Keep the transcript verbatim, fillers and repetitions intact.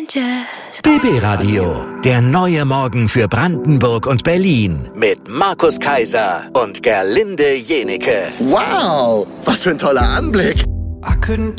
Jazz. B B Radio, der neue Morgen für Brandenburg und Berlin mit Markus Kaiser und Gerlinde Jenike. Wow, was für ein toller Anblick. I couldn't